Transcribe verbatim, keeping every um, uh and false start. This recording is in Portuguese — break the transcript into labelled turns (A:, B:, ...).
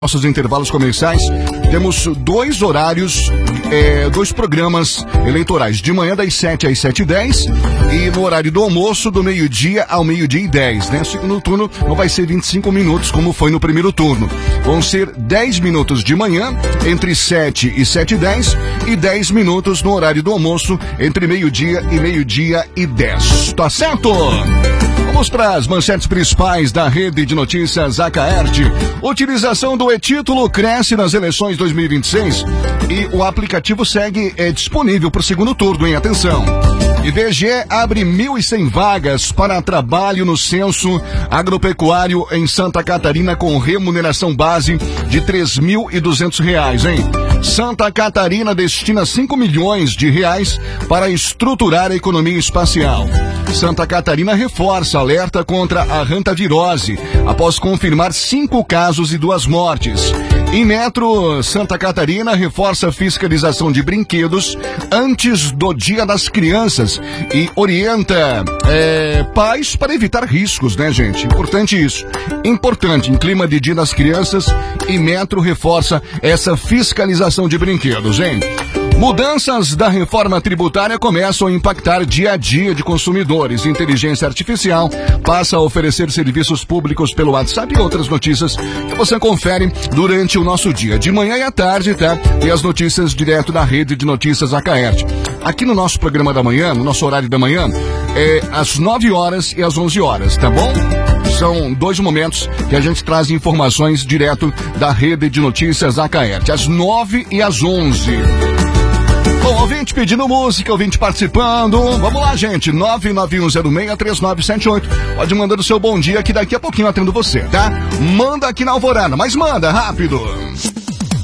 A: Nossos intervalos comerciais, temos dois horários, é, dois programas eleitorais, de manhã das sete às sete e dez e no horário do almoço do meio-dia ao meio-dia e dez, né? O segundo turno não vai ser vinte e cinco minutos como foi no primeiro turno, vão ser dez minutos de manhã, entre sete e sete e dez e dez minutos no horário do almoço, entre meio-dia e meio-dia e dez, tá certo? Vamos para as manchetes principais da rede de notícias Acaerte. Utilização do e-título cresce nas eleições dois mil e vinte e seis e o aplicativo segue é, disponível para o segundo turno, hein? Atenção! I B G E abre mil e cem vagas para trabalho no censo agropecuário em Santa Catarina com remuneração base de três mil e duzentos reais, hein? Santa Catarina destina cinco milhões de reais para estruturar a economia espacial. Santa Catarina reforça alerta contra a hantavirose após confirmar cinco casos e duas mortes. Inmetro Santa Catarina reforça fiscalização de brinquedos antes do Dia das Crianças e orienta é, pais para evitar riscos, né, gente? Importante isso. Importante, em clima de Dia das Crianças, Inmetro reforça essa fiscalização de brinquedos, hein? Mudanças da reforma tributária começam a impactar dia a dia de consumidores. Inteligência artificial passa a oferecer serviços públicos pelo WhatsApp e outras notícias que você confere durante o nosso dia. De manhã e à tarde, tá? E as notícias direto da rede de notícias Acaerte. Aqui no nosso programa da manhã, no nosso horário da manhã, é às nove horas e às onze horas, tá bom? São dois momentos que a gente traz informações direto da rede de notícias Acaerte. Às nove e às onze. Bom, ouvinte pedindo música, ouvinte participando. Vamos lá, gente. nove nove um zero seis três nove sete oito. Pode mandar o seu bom dia que daqui a pouquinho eu atendo você, tá? Manda aqui na Alvorada, mas manda rápido.